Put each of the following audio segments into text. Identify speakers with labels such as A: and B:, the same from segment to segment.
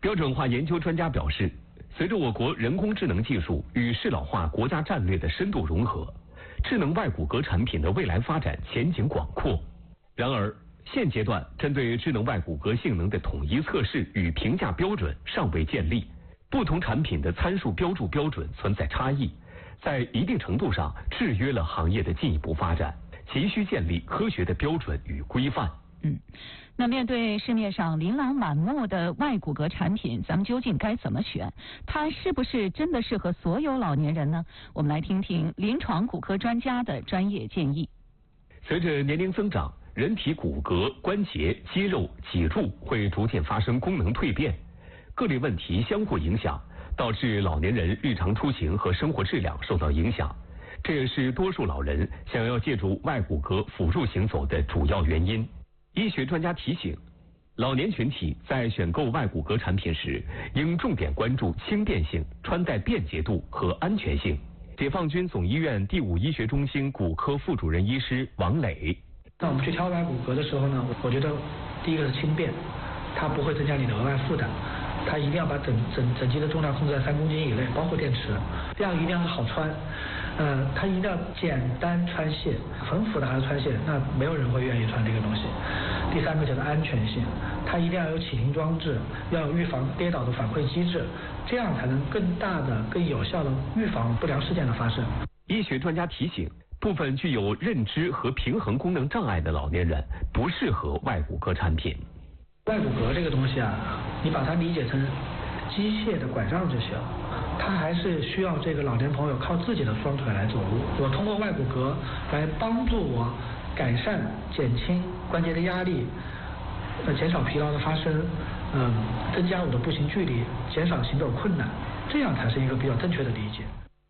A: 标准化研究专家表示，随着我国人工智能技术与适老化国家战略的深度融合，智能外骨骼产品的未来发展前景广阔。然而，现阶段针对智能外骨骼性能的统一测试与评价标准尚未建立，不同产品的参数标注标准存在差异，在一定程度上制约了行业的进一步发展，急需建立科学的标准与规范。
B: 那面对市面上琳琅满目的外骨骼产品，咱们究竟该怎么选？它是不是真的适合所有老年人呢？我们来听听临床骨科专家的专业建议。
A: 随着年龄增长，人体骨骼、关节、肌肉、脊柱会逐渐发生功能蜕变，各类问题相互影响，导致老年人日常出行和生活质量受到影响，这也是多数老人想要借助外骨骼辅助行走的主要原因。医学专家提醒，老年群体在选购外骨骼产品时，应重点关注轻便性、穿戴便捷度和安全性。解放军总医院第5医学中心骨科副主任医师王磊：
C: 那我们去挑外骨骼的时候呢，我觉得第一个是轻便，它不会增加你的额外负担，它一定要把整机的重量控制在3公斤以内，包括电池。第二个一定要是好穿，它一定要简单穿卸，很复杂的穿卸，那没有人会愿意穿这个东西。第三个就是安全性，它一定要有启停装置，要有预防跌倒的反馈机制，这样才能更大的、更有效的预防不良事件的发生。
A: 医学专家提醒，部分具有认知和平衡功能障碍的老年人不适合外骨骼产品。
C: 外骨骼这个东西啊，你把它理解成机械的拐杖就行，它还是需要这个老年朋友靠自己的双腿来走路。我通过外骨骼来帮助我改善、减轻关节的压力，减少疲劳的发生，增加我的步行距离，减少行走困难，这样才是一个比较正确的理解。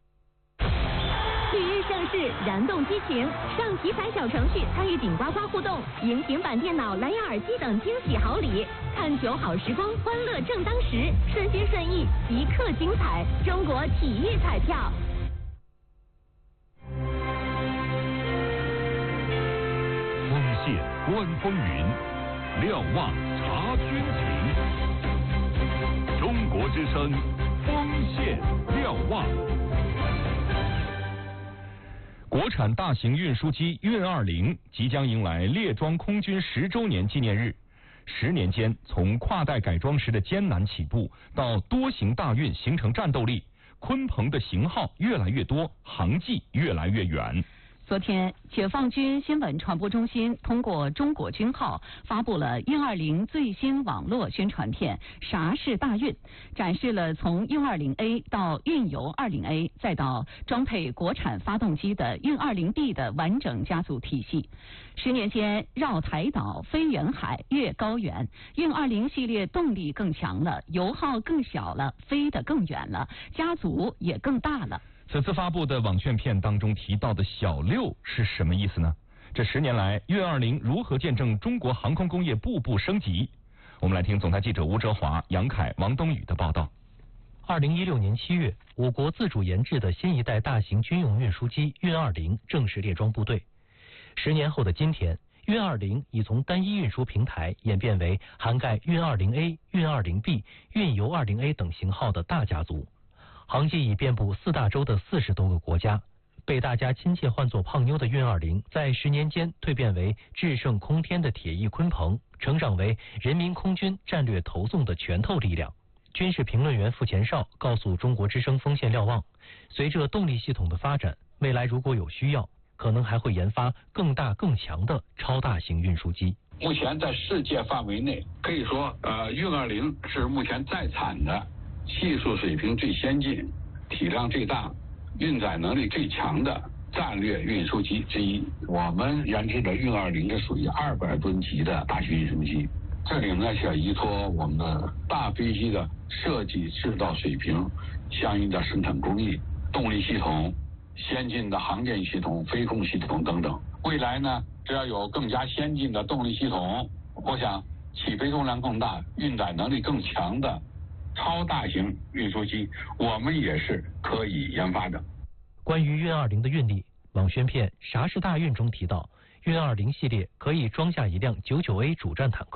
D: 旭日盛世，燃动激情，上体彩小程序参与顶呱呱互动，赢平板电脑、蓝牙耳机等惊喜好礼。看球好时光，欢乐正当时，顺心顺意，即刻精彩！中国体育彩票。
E: 风线观风云，瞭望察军情。中国之声，风线瞭望。国产大型运输机运20即将迎来列装空军10周年纪念日。10年间，从跨代改装时的艰难起步，到多型大运形成战斗力，鲲鹏的型号越来越多，航迹越来越远。
B: 昨天，解放军新闻传播中心通过中国军号发布了运20最新网络宣传片《啥是大运》，展示了从运20A 到运油20A 再到装配国产发动机的运20B 的完整家族体系。10年间，绕台岛、飞远海、越高原，运20系列动力更强了，油耗更小了，飞得更远了，家族也更大了。
E: 此次发布的网宣片当中提到的小6是什么意思呢？这10年来，运20如何见证中国航空工业步步升级？我们来听总台记者吴哲华、杨凯、王东宇的报道。
F: 2016年7月，我国自主研制的新一代大型军用运输机运20正式列装部队。10年后的今天，运20已从单一运输平台演变为涵盖运20A、运20B、运油20A 等型号的大家族。航迹已遍布4大洲的40多个国家，被大家亲切唤作胖妞的运20，在10年间蜕变为制胜空天的铁翼鲲鹏，成长为人民空军战略投送的拳头力量。军事评论员傅前绍告诉中国之声风线瞭望，随着动力系统的发展，未来如果有需要，可能还会研发更大更强的超大型运输机。
G: 目前在世界范围内，可以说运20是目前在产的技术水平最先进、体量最大、运载能力最强的战略运输机之一。我们研制的运20是属于200吨级的大型运输机，这里呢是要依托我们的大飞机的设计制造水平、相应的生产工艺、动力系统、先进的航电系统、飞控系统等等。未来呢，只要有更加先进的动力系统，我想起飞重量更大、运载能力更强的超大型运输机，我们也是可以研发的。
F: 关于运20的运力，网宣片《啥是大运》中提到，运20系列可以装下一辆99A 主战坦克，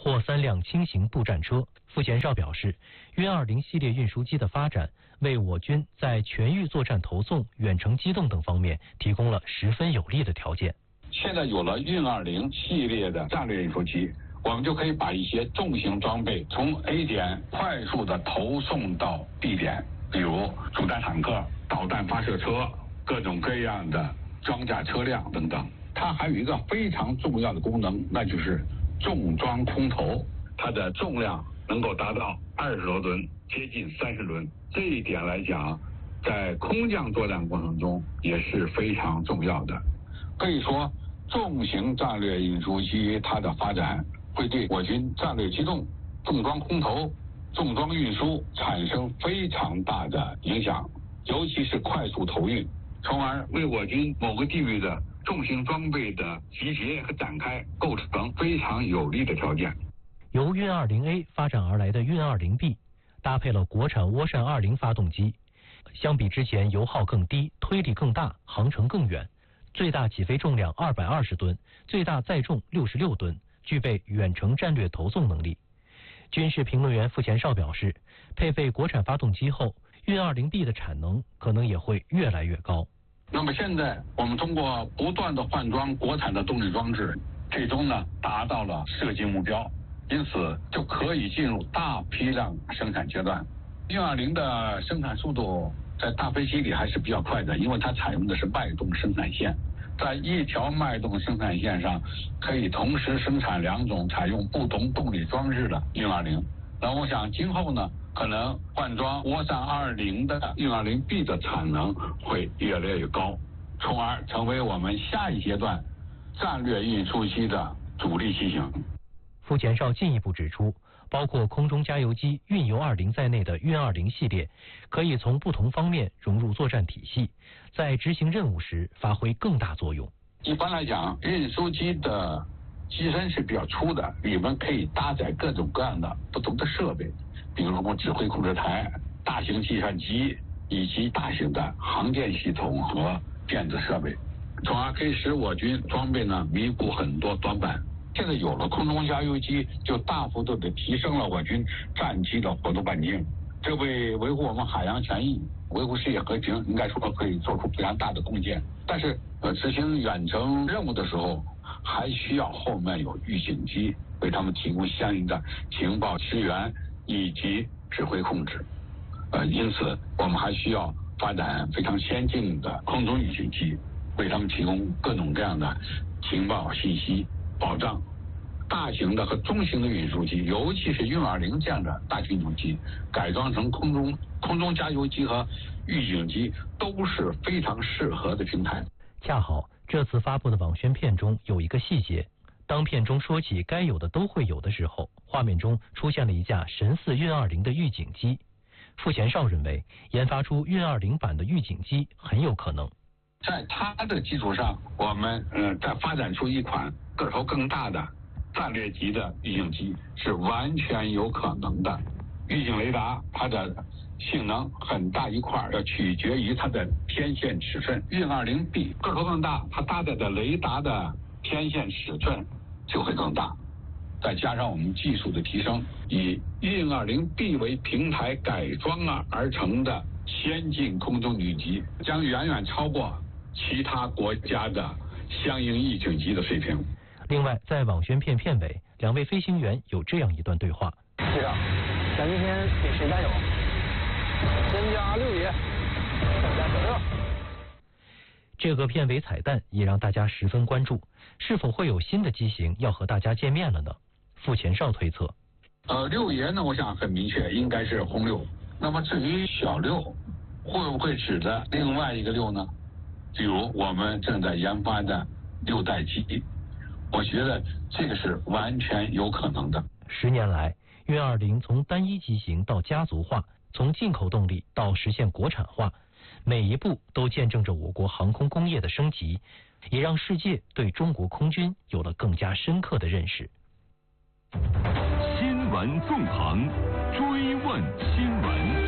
F: 或3辆轻型步战车。傅前哨表示，运20系列运输机的发展为我军在全域作战投送、远程机动等方面提供了十分有利的条件。
G: 现在有了运20系列的战略运输机，我们就可以把一些重型装备从 A 点快速的投送到 B 点，比如主战坦克、导弹发射车、各种各样的装甲车辆等等。它还有一个非常重要的功能，那就是重装空投，它的重量能够达到20多吨，接近30吨。这一点来讲，在空降作战过程中也是非常重要的。可以说，重型战略运输机它的发展会对我军战略机动、重装空投、重装运输产生非常大的影响，尤其是快速投运，从而为我军某个地域的重型装备的集结和展开构成非常有利的条件。
F: 由运20A 发展而来的运20B，搭配了国产涡扇20发动机，相比之前油耗更低、推力更大、航程更远，最大起飞重量220吨，最大载重66吨，具备远程战略投送能力。军事评论员傅前哨表示，配备国产发动机后，运20B 的产能可能也会越来越高。
G: 那么现在我们通过不断的换装国产的动力装置，最终呢达到了设计目标，因此就可以进入大批量生产阶段。运20的生产速度在大飞机里还是比较快的，因为它采用的是脉动生产线，在一条脉动生产线上可以同时生产2种采用不同动力装置的运20。那我想今后呢，可能换装涡扇20的运20B 的产能会越来越高，从而成为我们下一阶段战略运输机的主力机型。
F: 傅前哨进一步指出，包括空中加油机运油20在内的运20系列，可以从不同方面融入作战体系，在执行任务时发挥更大作用。
G: 一般来讲，运输机的机身是比较粗的，里面可以搭载各种各样的不同的设备，比如说指挥控制台、大型计算机以及大型的航电系统和电子设备，从而可以使我军装备呢弥补很多短板。现在有了空中加油机，就大幅度的提升了我军战机的活动半径，这为维护我们海洋权益、维护世界和平，应该说可以做出非常大的贡献。但是执行远程任务的时候，还需要后面有预警机为他们提供相应的情报支援以及指挥控制。因此我们还需要发展非常先进的空中预警机，为他们提供各种各样的情报信息保障。大型的和中型的运输机，尤其是运20这样的大型运输机，改装成空中加油机和预警机都是非常适合的平台。
F: 恰好这次发布的网宣片中有一个细节，当片中说起该有的都会有的时候，画面中出现了一架神似运20的预警机。傅前哨认为，研发出运20版的预警机很有可能。
G: 在它的基础上，我们再发展出一款个头更大的战略级的预警机是完全有可能的。预警雷达它的性能很大一块要取决于它的天线尺寸，运20B个头更大，它搭载的雷达的天线尺寸就会更大。再加上我们技术的提升，以运20B为平台改装而成的先进空中预警机，将远远超过其他国家的相应预警机的水平。
F: 另外，在网宣片片尾，2位飞行员有这样一段对话：
H: 队长，咱今天给谁加油？先加6爷，再加小6。
F: 这个片尾彩蛋也让大家十分关注，是否会有新的机型要和大家见面了呢？傅前哨推测
G: ，6爷呢，我想很明确，应该是轰6。那么至于小6，会不会指的另外一个6呢？比如我们正在研发的6代机，我觉得这个是完全有可能的。
F: 10年来，运20从单一机型到家族化，从进口动力到实现国产化，每一步都见证着我国航空工业的升级，也让世界对中国空军有了更加深刻的认识。
A: 新闻纵横，追问新闻。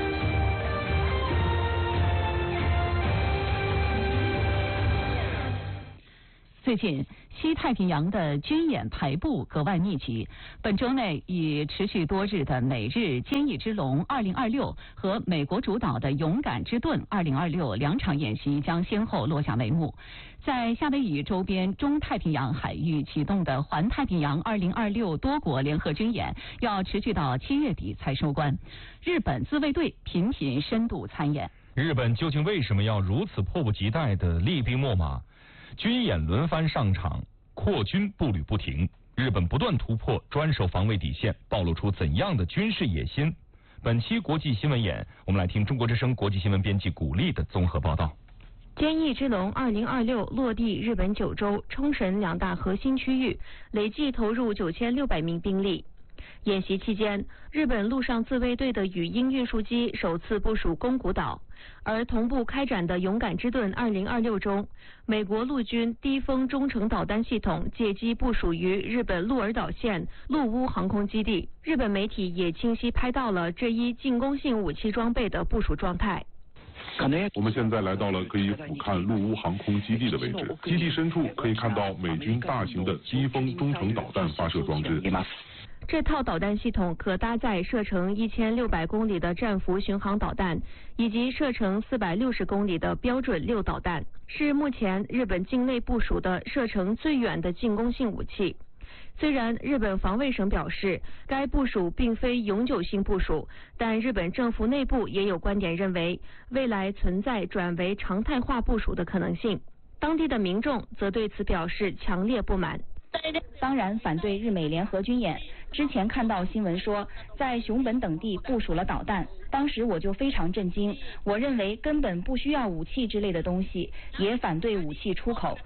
B: 最近，西太平洋的军演排布格外密集。本周内，已持续多日的美日坚毅之龙2026和美国主导的勇敢之盾2026两场演习将先后落下帷幕。在夏威夷周边中太平洋海域启动的环太平洋2026多国联合军演要持续到7月底才收官。日本自卫队频频深度参演。
E: 日本究竟为什么要如此迫不及待地厉兵秣马？军演轮番上场，扩军步履不停，日本不断突破专守防卫底线，暴露出怎样的军事野心？本期国际新闻眼，我们来听中国之声国际新闻编辑古丽的综合报道。
I: 坚毅之龙2026落地日本九州、冲绳两大核心区域，累计投入9600名兵力。演习期间，日本陆上自卫队的语音运输机首次部署宫古岛，而同步开展的勇敢之盾2026中，美国陆军低风中程导弹系统借机部署于日本鹿儿岛县陆屋航空基地。日本媒体也清晰拍到了这一进攻性武器装备的部署状态。
J: 我们现在来到了可以俯瞰陆屋航空基地的位置，基地深处可以看到美军大型的低风中程导弹发射装置。
I: 这套导弹系统可搭载射程1600公里的战斧巡航导弹，以及射程460公里的标准6导弹，是目前日本境内部署的射程最远的进攻性武器。虽然日本防卫省表示该部署并非永久性部署，但日本政府内部也有观点认为，未来存在转为常态化部署的可能性。当地的民众则对此表示强烈不满。
K: 当然反对日美联合军演。之前看到新闻说在熊本等地部署了导弹，当时我就非常震惊。我认为根本不需要武器之类的东西，也反对武器出口。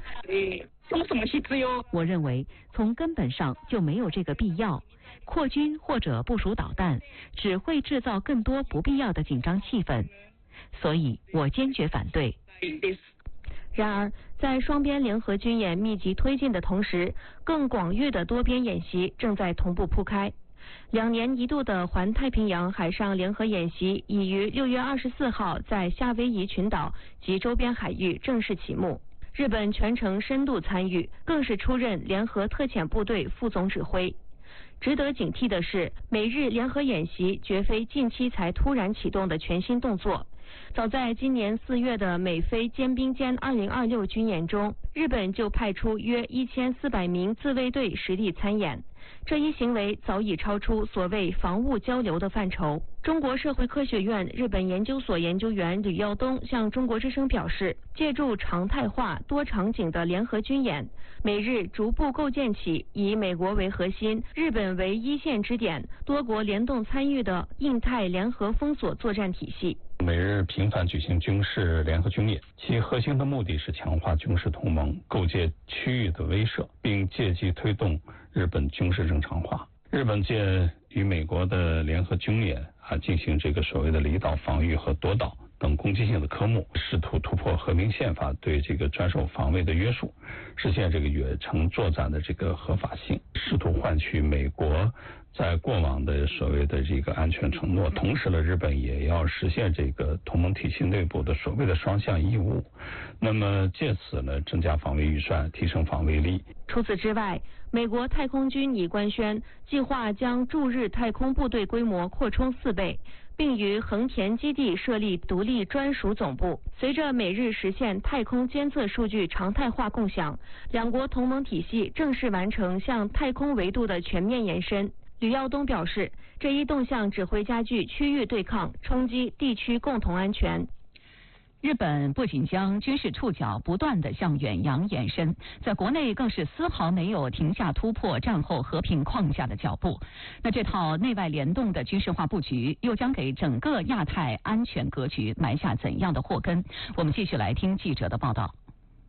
B: 我认为从根本上就没有这个必要。扩军或者部署导弹，只会制造更多不必要的紧张气氛，所以我坚决反对。
I: 然而，在双边联合军演密集推进的同时，更广域的多边演习正在同步铺开。2年一度的环太平洋海上联合演习已于6月24号在夏威夷群岛及周边海域正式启幕。日本全程深度参与，更是出任联合特遣部队副总指挥。值得警惕的是，美日联合演习绝非近期才突然启动的全新动作。早在今年4月的美菲肩并肩2026军演中，日本就派出约1400名自卫队实地参演。这一行为早已超出所谓防务交流的范畴。中国社会科学院日本研究所研究员吕耀东向中国之声表示，借助常态化多场景的联合军演，美日逐步构建起以美国为核心、日本为一线支点、多国联动参与的印太联合封锁作战体系。
G: 美日频繁举行军事联合军演，其核心的目的是强化军事同盟，构建区域的威慑，并借机推动日本军事正常化。日本借与美国的联合军演进行这个所谓的离岛防御和夺岛等攻击性的科目，试图突破和平宪法对这个专守防卫的约束，实现这个远程作战的这个合法性，试图换取美国在过往的所谓的这个安全承诺。同时呢，日本也要实现这个同盟体系内部的所谓的双向义务，那么借此呢增加防卫预算，提升防卫力。
I: 除此之外，美国太空军已官宣计划将驻日太空部队规模扩充4倍，并于横田基地设立独立专属总部。随着美日实现太空监测数据常态化共享，两国同盟体系正式完成向太空维度的全面延伸。吕耀东表示，这一动向只会加剧区域对抗，冲击地区共同安全。
B: 日本不仅将军事触角不断地向远洋延伸，在国内更是丝毫没有停下突破战后和平框架的脚步。那这套内外联动的军事化布局，又将给整个亚太安全格局埋下怎样的祸根？我们继续来听记者的报道。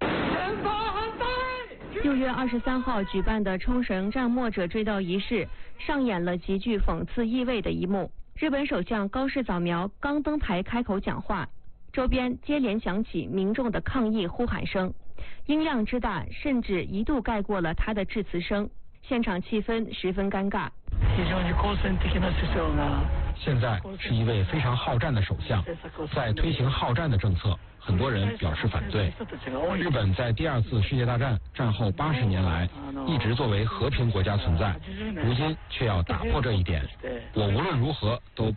I: 6月23号举办的冲绳战没者追悼仪式，上演了极具讽刺意味的一幕。日本首相高市早苗刚登台开口讲话，周边接连响起民众的抗议呼喊声，音量之大，甚至一度盖过了他的致辞声，现场气氛十分尴尬。
C: 非常に好戦的な首相が
L: 现在是一位非常好战的首相，在推行好战的政策，很多人表示反对。日本在第2次世界大战战后80年来一直作为和平国家存在，如今却要打破这一点，我无论如何都